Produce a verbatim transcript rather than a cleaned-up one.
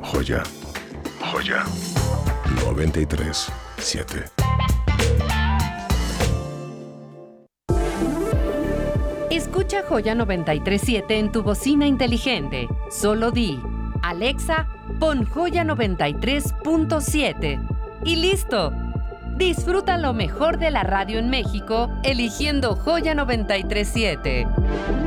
Joya. Joya. noventa y tres siete. Escucha Joya noventa y tres siete en tu bocina inteligente. Solo di, Alexa, pon Joya noventa y tres punto siete. Y listo. Disfruta lo mejor de la radio en México eligiendo Joya noventa y tres siete.